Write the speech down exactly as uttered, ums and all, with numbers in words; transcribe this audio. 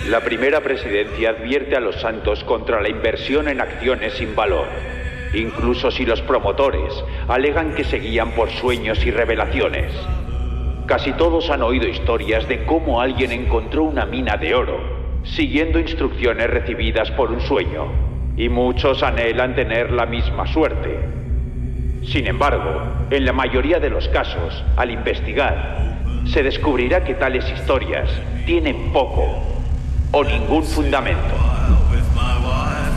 La primera presidencia advierte a los santos contra la inversión en acciones sin valor, incluso si los promotores alegan que se guían por sueños y revelaciones. Casi todos han oído historias de cómo alguien encontró una mina de oro, siguiendo instrucciones recibidas por un sueño, y muchos anhelan tener la misma suerte. Sin embargo, en la mayoría de los casos, al investigar, se descubrirá que tales historias tienen poco o ningún fundamento.